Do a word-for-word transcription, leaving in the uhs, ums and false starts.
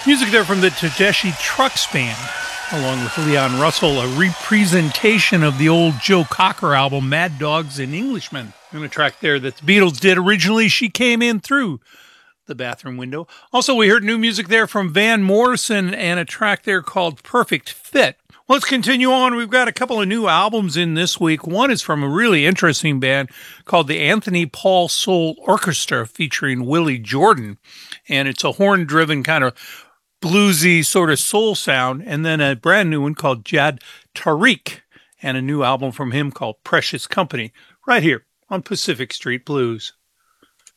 Music there from the Tedeschi Trucks Band, along with Leon Russell, a representation of the old Joe Cocker album, Mad Dogs and Englishmen. And a track there that the Beatles did originally, She Came In Through the Bathroom Window. Also, we heard new music there from Van Morrison and a track there called Perfect Fit. Let's continue on. We've got a couple of new albums in this week. One is from a really interesting band called the Anthony Paul Soul Orchestra featuring Willie Jordan. And it's a horn-driven kind of bluesy sort of soul sound, and then a brand new one called Jad Tariq, and a new album from him called Precious Company, right here on Pacific Street Blues.